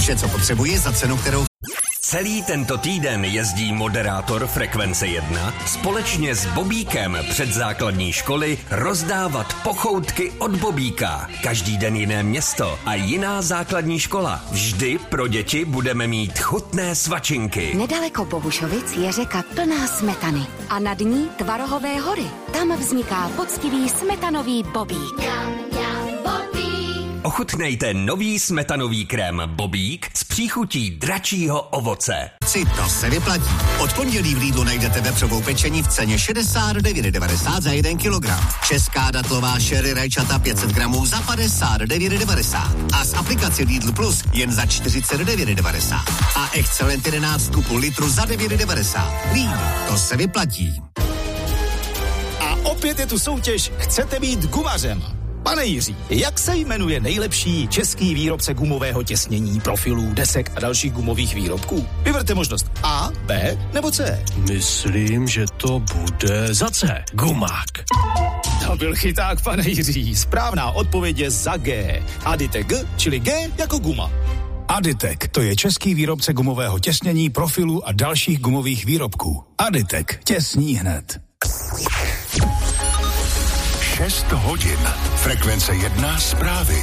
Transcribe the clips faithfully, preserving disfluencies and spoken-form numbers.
Vše, co potřebuji za cenu, kterou... Celý tento týden jezdí moderátor Frekvence jedna společně s Bobíkem před základní školy rozdávat pochoutky od Bobíka. Každý den jiné město a jiná základní škola. Vždy pro děti budeme mít chutné svačinky. Nedaleko Bohušovic je řeka plná smetany a nad ní Tvarohové hory. Tam vzniká poctivý smetanový Bobík. Ochutnejte nový smetanový krém Bobík s příchutí dračího ovoce. Si to se vyplatí. Od pondělí v Lidlu najdete vepřovou pečení v ceně šedesát devět devadesát za jeden kilogram. Česká datlová sherry rajčata pět set gramů za padesát devět devadesát. A z aplikace Lidl Plus jen za čtyřicet devět devadesát. A Excellent jedenáct kupu litru za devět devadesát. Lidl, to se vyplatí. A opět je tu soutěž Chcete být gumařem. Pane Jiří, jak se jmenuje nejlepší český výrobce gumového těsnění, profilů, desek a dalších gumových výrobků? Vyberte možnost A, B nebo C. Myslím, že to bude za C. Gumák. To byl chyták, pane Jiří. Správná odpověď je za G. Aditek G, čili G jako guma. Aditek, to je český výrobce gumového těsnění, profilů a dalších gumových výrobků. Aditek, těsní hned. šest hodin. Frekvence jedna zprávy.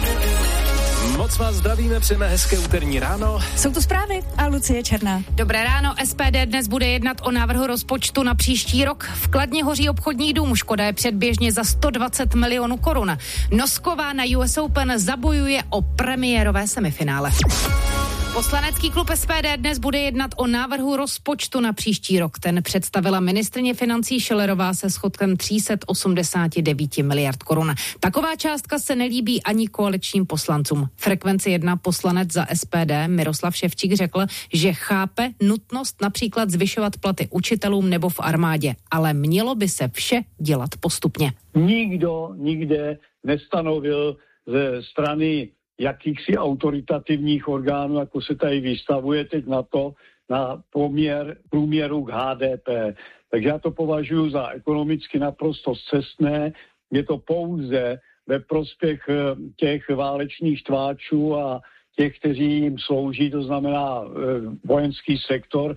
Moc vás zdravíme, přejeme hezké úterní ráno. Jsou to zprávy a Lucie Černá. Dobré ráno, S P D dnes bude jednat o návrhu rozpočtu na příští rok. V Kladně hoří obchodní dům, škoda je předběžně za sto dvacet milionů korun. Nosková na U S Open zabojuje o premiérové semifinále. Poslanecký klub S P D dnes bude jednat o návrhu rozpočtu na příští rok. Ten představila ministryně financí Schillerová se schodkem tři sta osmdesát devět miliard korun. Taková částka se nelíbí ani koaličním poslancům. Frekvence jedna poslanec za S P D Miroslav Ševčík řekl, že chápe nutnost například zvyšovat platy učitelům nebo v armádě, ale mělo by se vše dělat postupně. Nikdo nikde nestanovil ze strany jakýchsi autoritativních orgánů, jako se tady vystavuje teď na to, na poměr průměru k H D P. Takže já to považuji za ekonomicky naprosto scestné. Je to pouze ve prospěch těch válečných štváčů a těch, kteří jim slouží, to znamená vojenský sektor.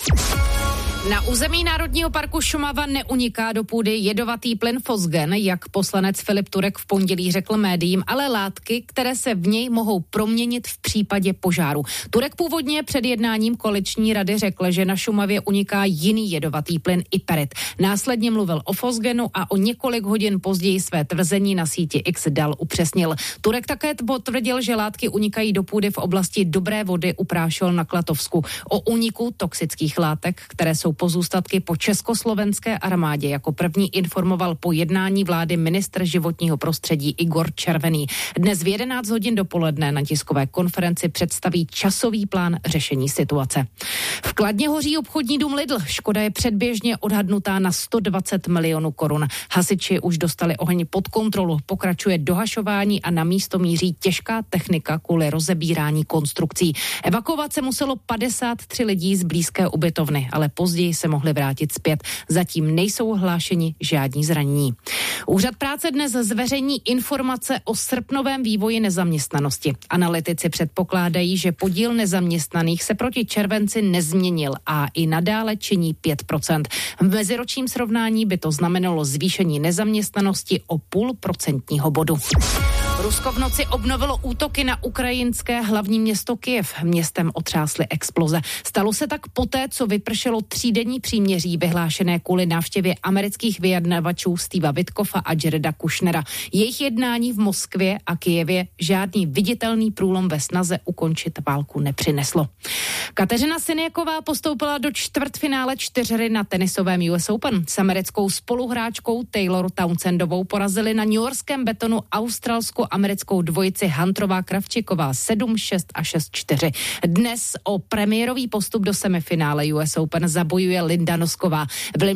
Na území Národního parku Šumava neuniká do půdy jedovatý plyn fosgen, jak poslanec Filip Turek v pondělí řekl médiím, ale látky, které se v něj mohou proměnit v případě požáru. Turek původně před jednáním koaliční rady řekl, že na Šumavě uniká jiný jedovatý plyn Iperit. Následně mluvil o fosgenu a o několik hodin později své tvrzení na síti X dal upřesnil. Turek také potvrdil, že látky unikají do půdy v oblasti Dobré Vody u Prášol na Klatovsku. O úniku toxických látek, které jsou pozůstatky po československé armádě, jako první informoval po jednání vlády ministr životního prostředí Igor Červený. Dnes v jedenáct hodin dopoledne na tiskové konferenci představí časový plán řešení situace. V Kladně hoří obchodní dům Lidl. Škoda je předběžně odhadnutá na sto dvacet milionů korun. Hasiči už dostali oheň pod kontrolu. Pokračuje dohašování a na místo míří těžká technika kvůli rozebírání konstrukcí. Evakuovat se muselo padesát tři lidí z blízké ubytovny, ale později se mohli vrátit zpět. Zatím nejsou hlášeni žádní zranění. Úřad práce dnes zveřejní informace o srpnovém vývoji nezaměstnanosti. Analytici předpokládají, že podíl nezaměstnaných se proti červenci nezměnil a i nadále činí pět procent. V meziročním srovnání by to znamenalo zvýšení nezaměstnanosti o půl procentního bodu. Rusko v noci obnovilo útoky na ukrajinské hlavní město Kyjev. Městem otřásly exploze. Stalo se tak poté, co vypršelo třídenní příměří vyhlášené kvůli návštěvě amerických vyjednavačů Steva Witkoffa a Jareda Kushnera. Jejich jednání v Moskvě a Kyjevě žádný viditelný průlom ve snaze ukončit válku nepřineslo. Kateřina Siniaková postoupila do čtvrtfinále čtyřhry na tenisovém U S Open. S americkou spoluhráčkou Taylor Townsendovou porazili na newyorském betonu australsko-americkou dvojici Hunterová Kravčiková sedm šest a šest čtyři. Dnes o premiérový postup do semifinále U S Open zabojuje Linda Nosková.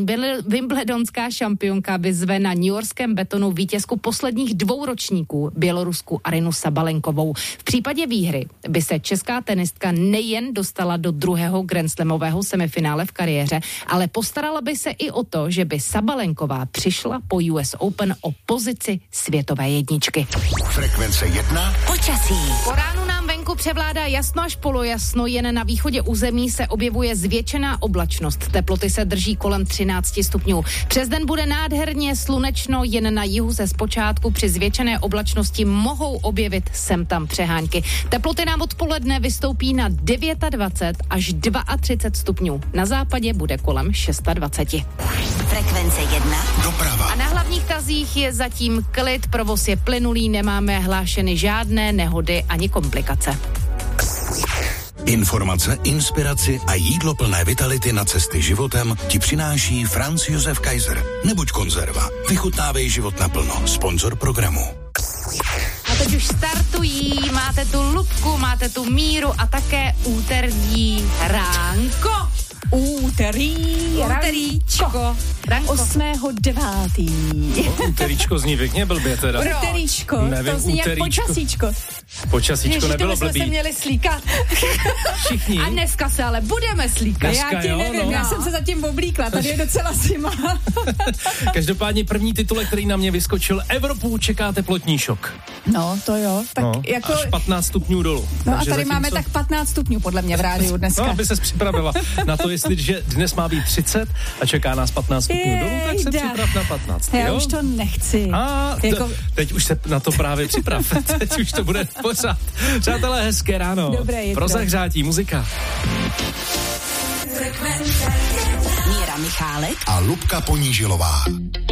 Wimbledonská šampionka vyzve na newyorském betonu vítězku posledních dvou ročníků, Bělorusku Arinu Sabalenkovou. V případě výhry by se česká tenistka nejen dostala do druhého grandslamového semifinále v kariéře, ale postarala by se i o to, že by Sabalenková přišla po U S Open o pozici světové jedničky. Frekvence jedna. Počasí. Po ránu nám venku převládá jasno až polojasno, jen na východě území se objevuje zvětšená oblačnost. Teploty se drží kolem třináct stupňů. Přes den bude nádherně slunečno, jen na jihu se zpočátku při zvětšené oblačnosti mohou objevit sem tam přehánky. Teploty nám odpoledne vystoupí na dvacet devět až třicet dva stupňů. Na západě bude kolem dvacet šest. Frekvence jedna. Doprava. A na hlavních tazích je zatím klid, provoz je plynulý, nemáme hlášeny žádné nehody ani komplikace. Informace, inspiraci a jídlo plné vitality na cesty životem ti přináší Franz Josef Kaiser. Nebuď konzerva. Vychutnávej život naplno. Sponzor programu. A teď už startují, máte tu Lubku, máte tu Míru a také úterní ránko. Úterý, Úteríčko. Ranko. osmého devátý No, úteríčko zní pěkně blbě teda. Úteríčko, Nevím, to zní jak úteríčko. počasíčko. Počasíčko Ježiš, nebylo to bychom blbý. se měli slíkat. Všichni. A dneska se ale budeme slíkat. Dneska, Já ti jo, nevím, no. já jsem se zatím oblíkla, tady je docela zima. Každopádně první titulek, který na mě vyskočil, Evropu čeká teplotní šok. No, to jo, tak No, jako... až patnáct stupňů dolů. No a Takže tady zatímco- máme tak patnáct stupňů podle mě v rádiu dneska. No, aby ses připravila na to, jestli že dnes má být třicet a čeká nás patnáct stupňů dolů, tak se Jejda. připrav na patnáct. Já jo? už to nechci. A Jako- t- teď už se na to právě připrav. Teď už to bude pořád. Přátelé, hezké ráno. Dobré jitro. Pro zahřátí muzika. Míra Michálek A Lubka Ponížilová.